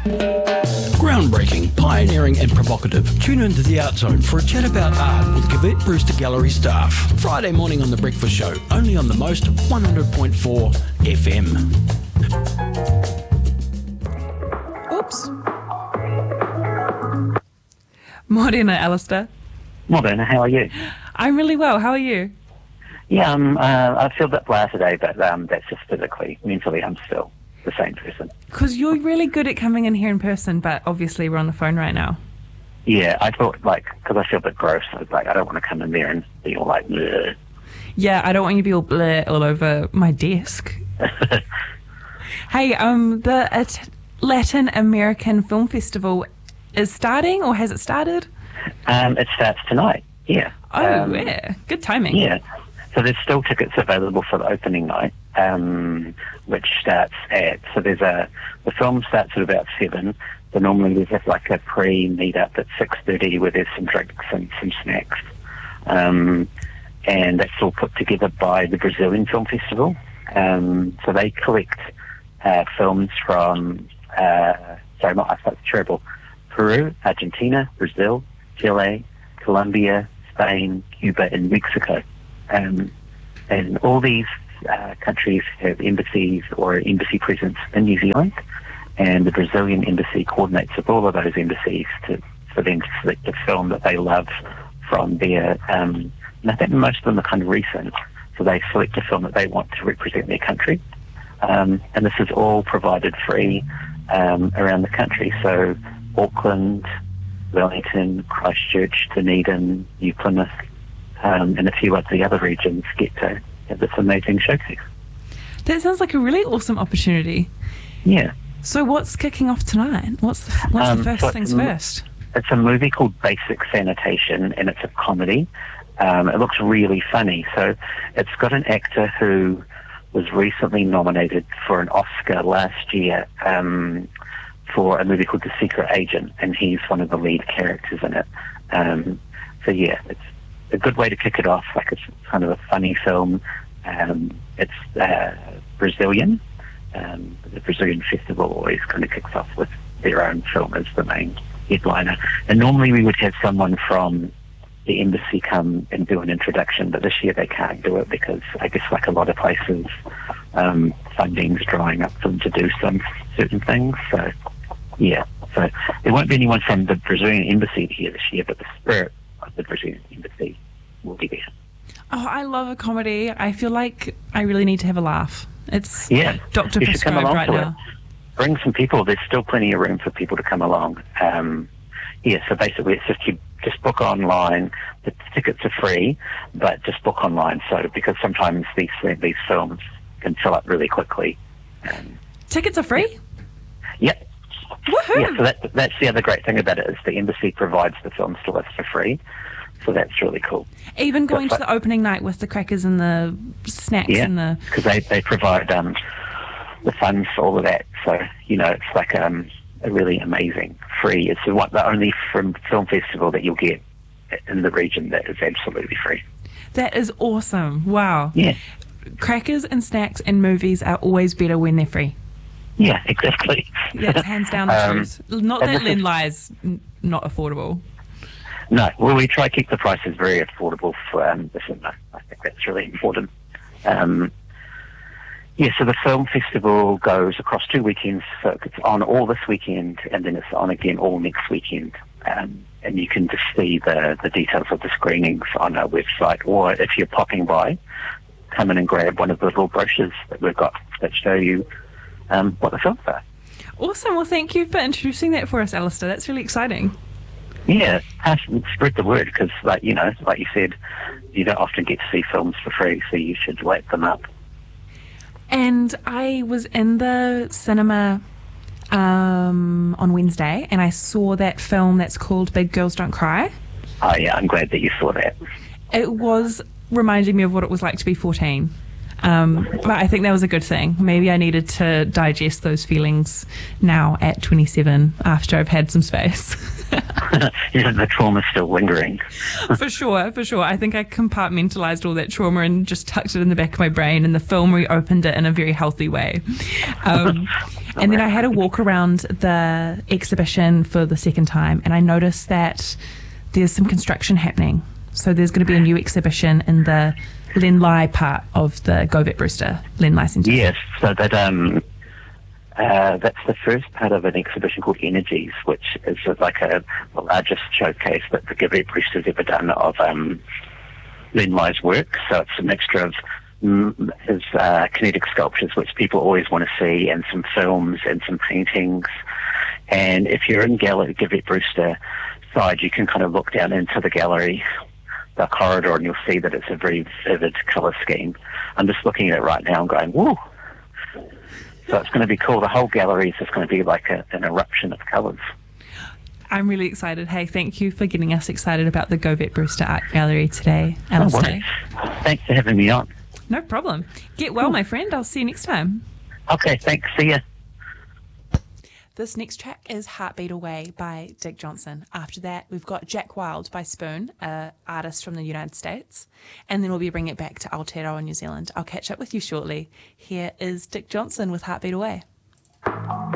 Groundbreaking, pioneering and provocative. Tune into The Art Zone for a chat about art with Gavette Brewster Gallery staff. Friday morning on The Breakfast Show, only on the most 100.4 FM. Oops. Morena, Alistair. Morena, how are you? I'm really well. How are you? Yeah, I feel a bit blah today, but that's just physically. Mentally, I'm still the same person. Because you're really good at coming in here in person, but obviously we're on the phone right now. Yeah, I thought, because I feel a bit gross, I was like, I don't want to come in there and be all like, bleh. Yeah, I don't want you to be all bleh all over my desk. Hey, the Latin American Film Festival is starting, or has it started? It starts tonight, yeah. Oh, yeah. Good timing. Yeah. So there's still tickets available for the opening night, which starts the film starts at about 7. So normally we have like a pre-meet-up at 6:30 where there's some drinks and some snacks. And that's all put together by the Brazilian Film Festival. So they collect films from, Peru, Argentina, Brazil, Chile, Colombia, Spain, Cuba, and Mexico. And all these countries have embassies or embassy presence in New Zealand, and the Brazilian embassy coordinates with all of those embassies for them to select a film that they love from their, and I think most of them are kind of recent, so they select a film that they want to represent their country. And this is all provided free around the country, so Auckland, Wellington, Christchurch, Dunedin, New Plymouth, and a few of the other regions get to have this amazing showcase. That sounds like a really awesome opportunity. Yeah. So what's kicking off tonight? What's the first things first? It's a movie called Basic Sanitation, and it's a comedy. It looks really funny. So it's got an actor who was recently nominated for an Oscar last year for a movie called The Secret Agent, and he's one of the lead characters in it. So yeah, it's a good way to kick it off. Like, it's kind of a funny film. It's Brazilian. The Brazilian festival always kind of kicks off with their own film as the main headliner. And normally we would have someone from the embassy come and do an introduction, but this year they can't do it because I guess, like a lot of places, funding's drying up for them to do some certain things. So yeah, so there won't be anyone from the Brazilian embassy here this year, but the spirit of the Brazilian embassy will be there. Oh, I love a comedy. I feel like I really need to have a laugh. It's Dr. You should come Prescribed along right to now. It. Bring some people. There's still plenty of room for people to come along. So basically it's just you just book online. The tickets are free, but just book online. So because sometimes these films can fill up really quickly. Tickets are free? Yep. Woohoo! Yeah, so that's the other great thing about it is the embassy provides the films to us for free. So that's really cool. Even going to the opening night with the crackers and the snacks and the... because they provide the funds for all of that. So, it's like a really amazing free. It's the only film festival that you'll get in the region that is absolutely free. That is awesome. Wow. Yeah. Crackers and snacks and movies are always better when they're free. Yeah, exactly. That's hands down the truth. Not that Lynn Lie's not affordable. No, well, we try to keep the prices very affordable for the cinema. I think that's really important. So the film festival goes across 2 weekends. So it's on all this weekend, and then it's on again all next weekend. And you can just see the details of the screenings on our website, or if you're popping by, come in and grab one of the little brochures that we've got that show you what the films are. Awesome. Well, thank you for introducing that for us, Alistair. That's really exciting. Yeah, spread the word, because, like you said, you don't often get to see films for free, so you should lap them up. And I was in the cinema on Wednesday, and I saw that film that's called Big Girls Don't Cry. Oh, yeah, I'm glad that you saw that. It was reminding me of what it was like to be 14. But I think that was a good thing. Maybe I needed to digest those feelings now at 27 after I've had some space. The trauma's still lingering. For sure. I think I compartmentalized all that trauma and just tucked it in the back of my brain, and the film reopened it in a very healthy way. And then I had a walk around the exhibition for the second time, and I noticed that there's some construction happening. So there's going to be a new exhibition in the Len Lai part of the Go Vet Brewster Len Lai Centre. Yes, so that that's the first part of an exhibition called Energies, which is like the largest showcase that the Go Vet Brewster's ever done of Len Lai's work. So it's a mixture of his kinetic sculptures, which people always want to see, and some films and some paintings. And if you're in Go Vet Brewster side, you can kind of look down into the gallery, the corridor, and you'll see that it's a very vivid colour scheme. I'm just looking at it right now and going, woo! So it's going to be cool. The whole gallery is just going to be like an eruption of colours. I'm really excited. Hey, thank you for getting us excited about the Go Vet Brewster Art Gallery today, Alistair. Thanks for having me on. No problem. Get well, my friend. I'll see you next time. Okay, thanks. See ya. This next track is Heartbeat Away by Dick Johnson. After that, we've got Jack Wild by Spoon, an artist from the United States. And then we'll be bringing it back to Aotearoa, New Zealand. I'll catch up with you shortly. Here is Dick Johnson with Heartbeat Away.